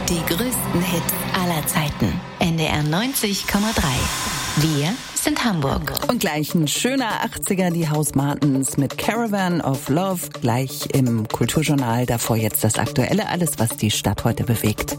Die größten Hits aller Zeiten. NDR 90,3. Wir sind Hamburg. Und gleich ein schöner 80er, die House Martins mit Caravan of Love. Gleich im Kulturjournal. Davor jetzt das Aktuelle, alles, was die Stadt heute bewegt.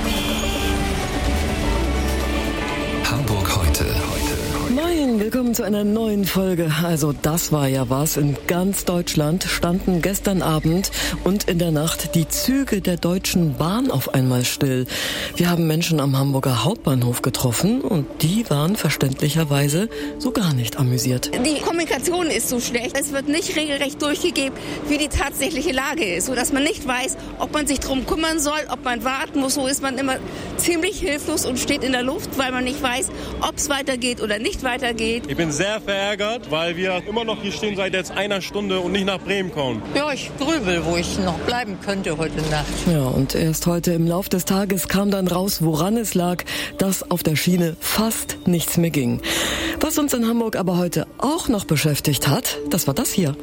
Hamburg heute. Moin, willkommen zu einer neuen Folge. Also das war ja was. In ganz Deutschland standen gestern Abend und in der Nacht die Züge der Deutschen Bahn auf einmal still. Wir haben Menschen am Hamburger Hauptbahnhof getroffen und die waren verständlicherweise so gar nicht amüsiert. Die Kommunikation ist so schlecht. Es wird nicht regelrecht durchgegeben, wie die tatsächliche Lage ist, sodass man nicht weiß, ob man sich drum kümmern soll, ob man warten muss. So ist man immer ziemlich hilflos und steht in der Luft, weil man nicht weiß, ob es weitergeht oder nicht weitergeht. Ich bin sehr verärgert, weil wir immer noch hier stehen seit jetzt einer Stunde und nicht nach Bremen kommen. Ja, ich grübel, wo ich noch bleiben könnte heute Nacht. Ja, und erst heute im Lauf des Tages kam dann raus, woran es lag, dass auf der Schiene fast nichts mehr ging. Was uns in Hamburg aber heute auch noch beschäftigt hat, das war das hier.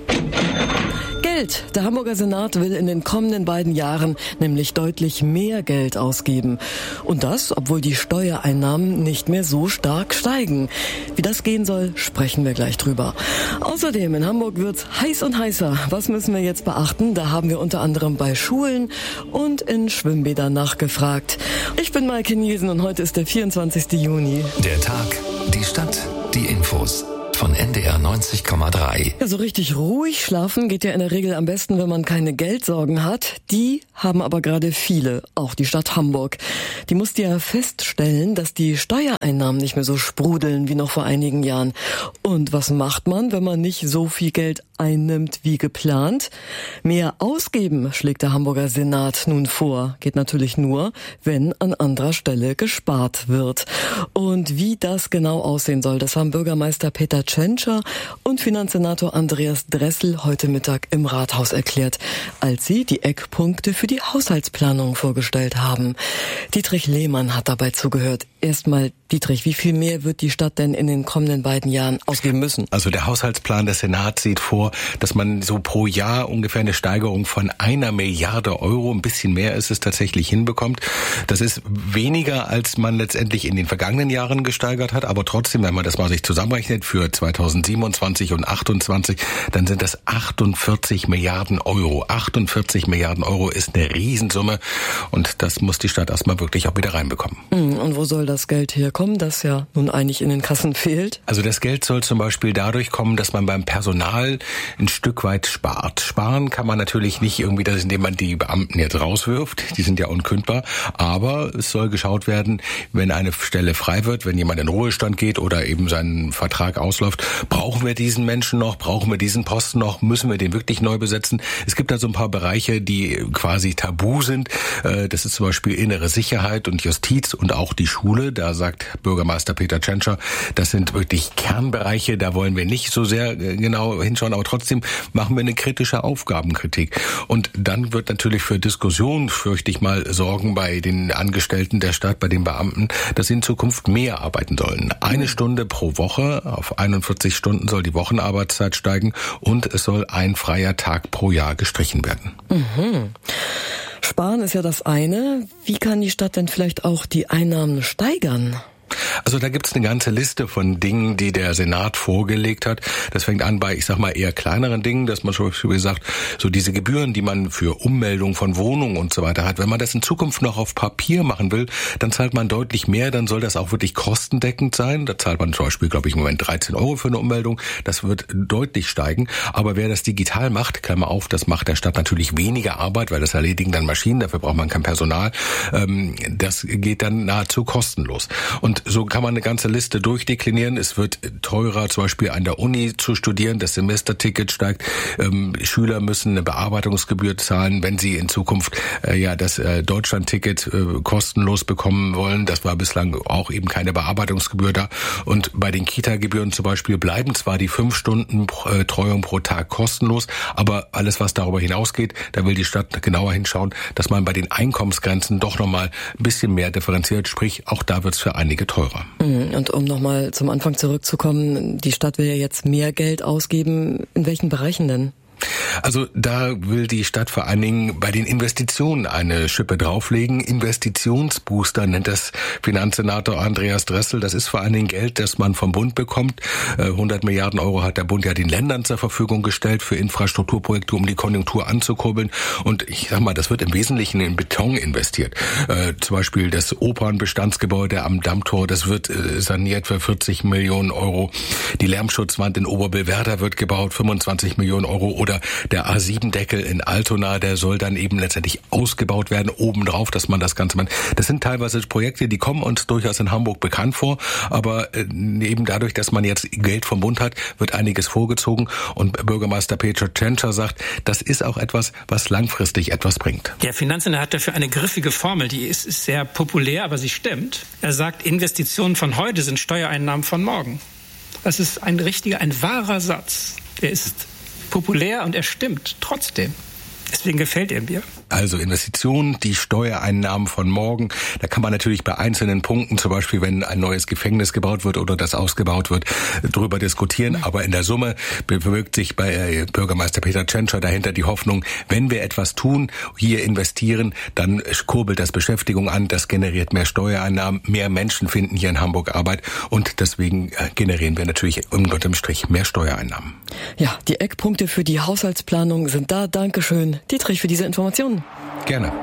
Geld. Der Hamburger Senat will in den kommenden beiden Jahren nämlich deutlich mehr Geld ausgeben. Und das, obwohl die Steuereinnahmen nicht mehr so stark steigen. Wie das gehen soll, sprechen wir gleich drüber. Außerdem in Hamburg wird's heiß und heißer. Was müssen wir jetzt beachten? Da haben wir unter anderem bei Schulen und in Schwimmbädern nachgefragt. Ich bin Maike Nielsen und heute ist der 24. Juni. Der Tag, die Stadt, die Infos. Von NDR 90,3. Ja, so richtig ruhig schlafen geht ja in der Regel am besten, wenn man keine Geldsorgen hat. Die haben aber gerade viele, auch die Stadt Hamburg. Die musste ja feststellen, dass die Steuereinnahmen nicht mehr so sprudeln wie noch vor einigen Jahren. Und was macht man, wenn man nicht so viel Geld einnimmt wie geplant? Mehr ausgeben, schlägt der Hamburger Senat nun vor. Geht natürlich nur, wenn an anderer Stelle gespart wird. Und wie das genau aussehen soll, das haben Bürgermeister Peter Tschentscher und Finanzsenator Andreas Dressel heute Mittag im Rathaus erklärt, als sie die Eckpunkte für die Haushaltsplanung vorgestellt haben. Dietrich Lehmann hat dabei zugehört. Erstmal, Dietrich, wie viel mehr wird die Stadt denn in den kommenden beiden Jahren ausgeben müssen? Also der Haushaltsplan des Senats sieht vor, dass man so pro Jahr ungefähr eine Steigerung von 1 Milliarde Euro, ein bisschen mehr ist es tatsächlich, hinbekommt. Das ist weniger, als man letztendlich in den vergangenen Jahren gesteigert hat, aber trotzdem, wenn man das mal sich zusammenrechnet für 2027 und 28, dann sind das 48 Milliarden Euro. 48 Milliarden Euro ist eine Riesensumme und das muss die Stadt erstmal wirklich auch wieder reinbekommen. Und wo soll das Geld herkommen, das ja nun eigentlich in den Kassen fehlt? Also das Geld soll zum Beispiel dadurch kommen, dass man beim Personal ein Stück weit spart. Sparen kann man natürlich nicht irgendwie, indem man die Beamten jetzt rauswirft. Die sind ja unkündbar. Aber es soll geschaut werden, wenn eine Stelle frei wird, wenn jemand in Ruhestand geht oder eben seinen Vertrag ausläuft, brauchen wir diesen Menschen noch? Brauchen wir diesen Posten noch? Müssen wir den wirklich neu besetzen? Es gibt da so ein paar Bereiche, die quasi tabu sind. Das ist zum Beispiel innere Sicherheit und Justiz und auch die Schule. Da sagt Bürgermeister Peter Tschentscher, das sind wirklich Kernbereiche, da wollen wir nicht so sehr genau hinschauen, aber trotzdem machen wir eine kritische Aufgabenkritik. Und dann wird natürlich für Diskussion, fürchte ich mal, sorgen bei den Angestellten der Stadt, bei den Beamten, dass sie in Zukunft mehr arbeiten sollen. 1 Stunde pro Woche, auf 41 Stunden soll die Wochenarbeitszeit steigen und es soll ein freier Tag pro Jahr gestrichen werden. Mhm. Sparen ist ja das eine. Wie kann die Stadt denn vielleicht auch die Einnahmen steigern? Also da gibt's eine ganze Liste von Dingen, die der Senat vorgelegt hat. Das fängt an bei, ich sag mal, eher kleineren Dingen, dass man schon gesagt, so diese Gebühren, die man für Ummeldung von Wohnungen und so weiter hat, wenn man das in Zukunft noch auf Papier machen will, dann zahlt man deutlich mehr, dann soll das auch wirklich kostendeckend sein. Da zahlt man zum Beispiel, glaube ich, im Moment 13 Euro für eine Ummeldung. Das wird deutlich steigen. Aber wer das digital macht, Klammer auf, das macht der Stadt natürlich weniger Arbeit, weil das erledigen dann Maschinen, dafür braucht man kein Personal. Das geht dann nahezu kostenlos. Und so kann man eine ganze Liste durchdeklinieren. Es wird teurer, zum Beispiel an der Uni zu studieren. Das Semesterticket steigt. Schüler müssen eine Bearbeitungsgebühr zahlen, wenn sie in Zukunft das Deutschlandticket kostenlos bekommen wollen. Das war bislang auch eben keine Bearbeitungsgebühr da. Und bei den Kita-Gebühren zum Beispiel bleiben zwar die 5 Stunden Treuung pro Tag kostenlos, aber alles, was darüber hinausgeht, da will die Stadt genauer hinschauen, dass man bei den Einkommensgrenzen doch nochmal ein bisschen mehr differenziert. Sprich, auch da wird es für einige teurer. Und um nochmal zum Anfang zurückzukommen, die Stadt will ja jetzt mehr Geld ausgeben. In welchen Bereichen denn? Also da will die Stadt vor allen Dingen bei den Investitionen eine Schippe drauflegen. Investitionsbooster nennt das Finanzsenator Andreas Dressel. Das ist vor allen Dingen Geld, das man vom Bund bekommt. 100 Milliarden Euro hat der Bund ja den Ländern zur Verfügung gestellt für Infrastrukturprojekte, um die Konjunktur anzukurbeln. Und ich sag mal, das wird im Wesentlichen in Beton investiert. Zum Beispiel das Opernbestandsgebäude am Dammtor, das wird saniert für 40 Millionen Euro. Die Lärmschutzwand in Oberbillwerder wird gebaut, 25 Millionen Euro. Oder der A7-Deckel in Altona, der soll dann eben letztendlich ausgebaut werden, obendrauf, dass man das Ganze macht. Das sind teilweise Projekte, die kommen uns durchaus in Hamburg bekannt vor, aber eben dadurch, dass man jetzt Geld vom Bund hat, wird einiges vorgezogen und Bürgermeister Peter Tschentscher sagt, das ist auch etwas, was langfristig etwas bringt. Der Finanzsenator hat dafür eine griffige Formel, die ist sehr populär, aber sie stimmt. Er sagt, Investitionen von heute sind Steuereinnahmen von morgen. Das ist ein wahrer Satz. Der ist populär und er stimmt trotzdem. Deswegen gefällt er mir. Also Investitionen, die Steuereinnahmen von morgen. Da kann man natürlich bei einzelnen Punkten, zum Beispiel wenn ein neues Gefängnis gebaut wird oder das ausgebaut wird, drüber diskutieren. Aber in der Summe bewirkt sich bei Bürgermeister Peter Tschentscher dahinter die Hoffnung, wenn wir etwas tun, hier investieren, dann kurbelt das Beschäftigung an, das generiert mehr Steuereinnahmen, mehr Menschen finden hier in Hamburg Arbeit und deswegen generieren wir natürlich unterm Strich mehr Steuereinnahmen. Ja, die Eckpunkte für die Haushaltsplanung sind da. Dankeschön, Dietrich, für diese Informationen. Gerne.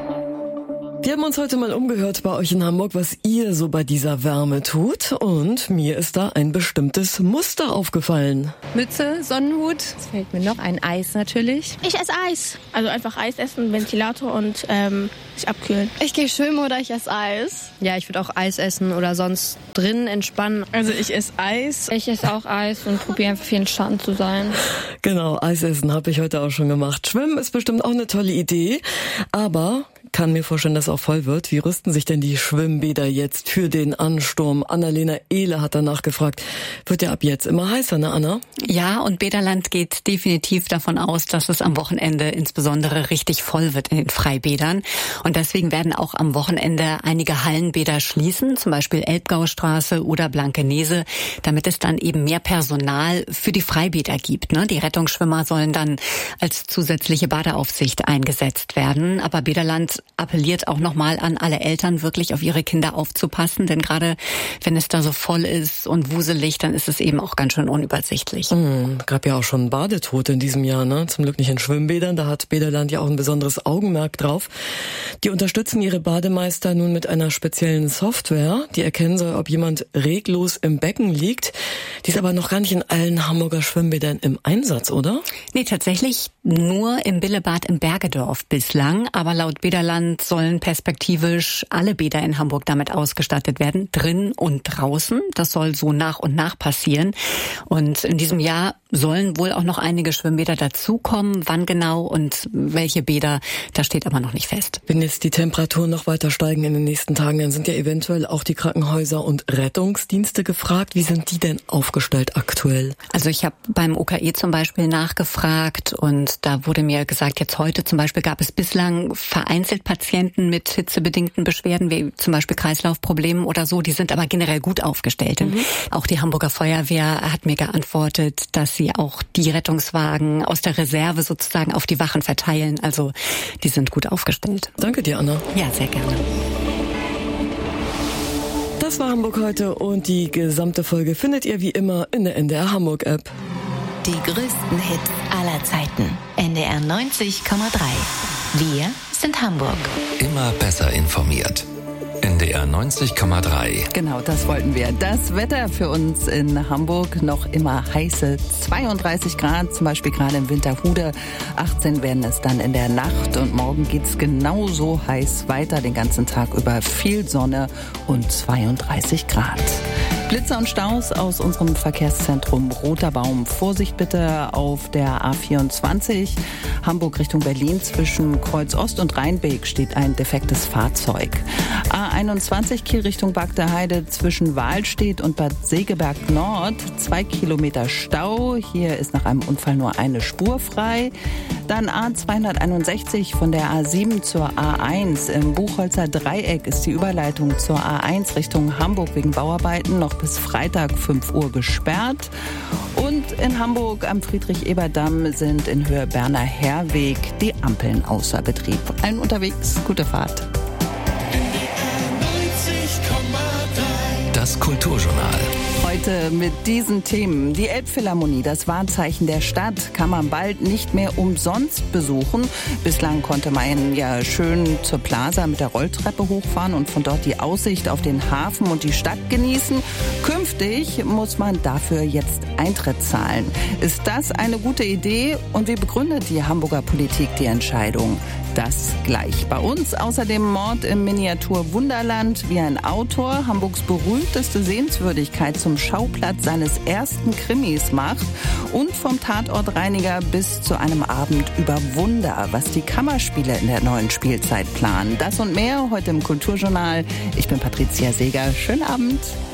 Wir haben uns heute mal umgehört bei euch in Hamburg, was ihr so bei dieser Wärme tut. Und mir ist da ein bestimmtes Muster aufgefallen. Mütze, Sonnenhut. Es fällt mir noch ein Eis natürlich. Ich esse Eis. Also einfach Eis essen, Ventilator und sich abkühlen. Ich gehe schwimmen oder ich esse Eis. Ja, ich würde auch Eis essen oder sonst drinnen entspannen. Also ich esse Eis. Ich esse auch Eis und probiere einfach viel entspannt zu sein. Genau, Eis essen habe ich heute auch schon gemacht. Schwimmen ist bestimmt auch eine tolle Idee, aber kann mir vorstellen, dass es auch voll wird. Wie rüsten sich denn die Schwimmbäder jetzt für den Ansturm? Annalena Ehle hat danach gefragt. Wird ja ab jetzt immer heißer, ne Anna? Ja, und Bäderland geht definitiv davon aus, dass es am Wochenende insbesondere richtig voll wird in den Freibädern. Und deswegen werden auch am Wochenende einige Hallenbäder schließen, zum Beispiel Elbgaustraße oder Blankenese, damit es dann eben mehr Personal für die Freibäder gibt. Die Rettungsschwimmer sollen dann als zusätzliche Badeaufsicht eingesetzt werden. Aber Bäderland appelliert auch nochmal an alle Eltern, wirklich auf ihre Kinder aufzupassen, denn gerade wenn es da so voll ist und wuselig, dann ist es eben auch ganz schön unübersichtlich. Gab ja auch schon Badetote in diesem Jahr, ne? Zum Glück nicht in Schwimmbädern, da hat Bäderland ja auch ein besonderes Augenmerk drauf. Die unterstützen ihre Bademeister nun mit einer speziellen Software, die erkennen soll, ob jemand reglos im Becken liegt. Die ist aber noch gar nicht in allen Hamburger Schwimmbädern im Einsatz, oder? Nee, tatsächlich nur im Billebad im Bergedorf bislang, aber laut Bäderland sollen perspektivisch alle Bäder in Hamburg damit ausgestattet werden, drin und draußen. Das soll so nach und nach passieren. Und in diesem Jahr sollen wohl auch noch einige Schwimmbäder dazukommen. Wann genau und welche Bäder, das steht aber noch nicht fest. Wenn jetzt die Temperaturen noch weiter steigen in den nächsten Tagen, dann sind ja eventuell auch die Krankenhäuser und Rettungsdienste gefragt. Wie sind die denn aufgestellt aktuell? Also ich habe beim OKE zum Beispiel nachgefragt und da wurde mir gesagt, jetzt heute zum Beispiel gab es bislang vereinzelt Patienten mit hitzebedingten Beschwerden, wie zum Beispiel Kreislaufproblemen oder so. Die sind aber generell gut aufgestellt. Auch die Hamburger Feuerwehr hat mir geantwortet, dass sie auch die Rettungswagen aus der Reserve sozusagen auf die Wachen verteilen. Also die sind gut aufgestellt. Danke dir, Anna. Ja, sehr gerne. Das war Hamburg heute und die gesamte Folge findet ihr wie immer in der NDR Hamburg App. Die größten Hits aller Zeiten. NDR 90,3. Wir sind Hamburg. Immer besser informiert. NDR 90,3. Genau, das wollten wir. Das Wetter für uns in Hamburg noch immer heiße 32 Grad, zum Beispiel gerade im Winterhude. 18 werden es dann in der Nacht und morgen geht's genauso heiß weiter, den ganzen Tag über viel Sonne und 32 Grad. Blitzer und Staus aus unserem Verkehrszentrum Roter Baum. Vorsicht bitte auf der A24 Hamburg Richtung Berlin. Zwischen Kreuz Ost und Rheinbeek steht ein defektes Fahrzeug. A21 Kiel Richtung Bagdeheide zwischen Wahlstedt und Bad Segeberg Nord. 2 Kilometer Stau. Hier ist nach einem Unfall nur eine Spur frei. Dann A261 von der A7 zur A1. Im Buchholzer Dreieck ist die Überleitung zur A1 Richtung Hamburg wegen Bauarbeiten noch bis Freitag 5 Uhr gesperrt. Und in Hamburg am Friedrich-Ebert-Damm sind in Höhe Berner Herweg die Ampeln außer Betrieb. Allen unterwegs, gute Fahrt. Das Kulturjournal. Heute mit diesen Themen. Die Elbphilharmonie, das Wahrzeichen der Stadt, kann man bald nicht mehr umsonst besuchen. Bislang konnte man ja schön zur Plaza mit der Rolltreppe hochfahren und von dort die Aussicht auf den Hafen und die Stadt genießen. Künftig muss man dafür jetzt Eintritt zahlen. Ist das eine gute Idee? Und wie begründet die Hamburger Politik die Entscheidung? Das gleich bei uns. Außerdem Mord im Miniatur-Wunderland, wie ein Autor Hamburgs berühmteste Sehenswürdigkeit zum Schauplatz seines ersten Krimis macht und vom Tatortreiniger bis zu einem Abend über Wunder, was die Kammerspiele in der neuen Spielzeit planen. Das und mehr heute im Kulturjournal. Ich bin Patricia Seeger. Schönen Abend.